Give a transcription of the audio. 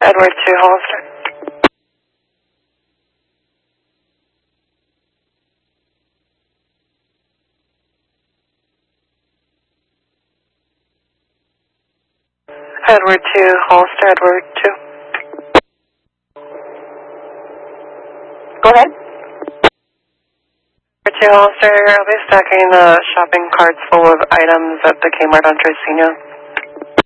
Edward 2, Hollister. Edward 2, Hollister, Edward 2. Go ahead. Edward 2, Hollister, I'll be stacking the shopping carts full of items at the Kmart on Tricino.